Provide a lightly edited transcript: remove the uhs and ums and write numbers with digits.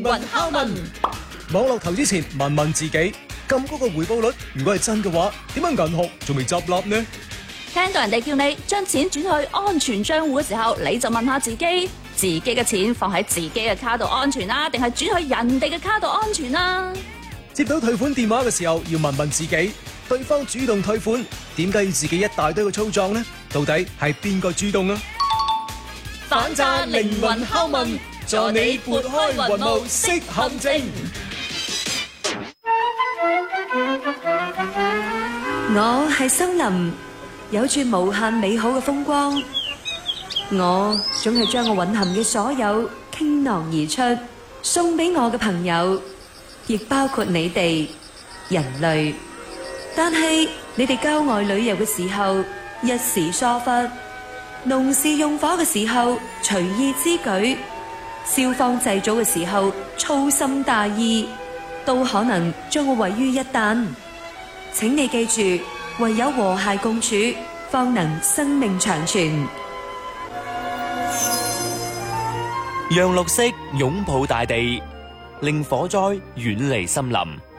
雲敲問，網絡投資前問問自己，咁高個回報率，如果係真嘅話，點解銀行仲未執笠呢？ 聽到人哋叫你將錢轉去安全賬戶嘅時候，你就問下自己，自己嘅錢放喺自己嘅卡度安全啦，定係轉去人哋嘅卡度安全啦？ 接到退款電話嘅時候，要問問自己，對方主動退款，點解要自己一大堆嘅操作呢？到底係邊個主動啊？ 反詐靈魂拷問，助你撥開雲霧識陷阱。 我係森林，有住無限美好嘅風光。我總係將我蘊含嘅所有傾囊而出，送俾我嘅朋友，亦包括你哋人類。但係你哋郊外旅遊嘅時候一時疏忽，農事用火嘅時候隨意之舉，消防祭祖嘅時候粗心大意，都可能將我毀於一旦。請你記住，唯有和諧共處，方能生命長存。 讓綠色擁抱大地，令火災遠離森林。